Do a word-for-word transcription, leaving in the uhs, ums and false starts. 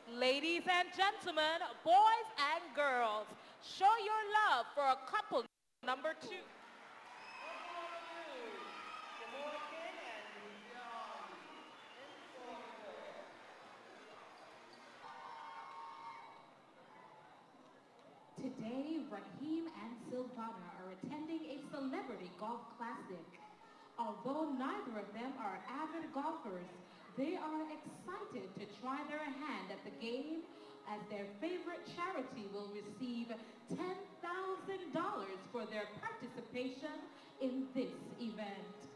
Ladies and gentlemen, boys and girls, show your love for a couple number two. Today, Raheem and Silvana are attending a celebrity golf classic. Although neither of them are avid golfers, they are excited to try their hand at the game as their favorite charity will receive ten thousand dollars for their participation in this event.